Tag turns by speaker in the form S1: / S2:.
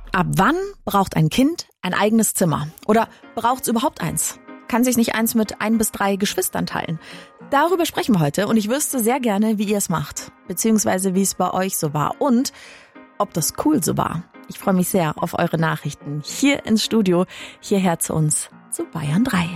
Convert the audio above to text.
S1: Ab wann braucht ein Kind ein eigenes Zimmer? Oder braucht es überhaupt eins? Kann sich nicht eins mit 1 bis 3 Geschwistern teilen? Darüber sprechen wir heute und ich wüsste sehr gerne, wie ihr es macht. Beziehungsweise wie es bei euch so war und ob das cool so war. Ich freue mich sehr auf eure Nachrichten hier ins Studio, hierher zu uns zu Bayern 3.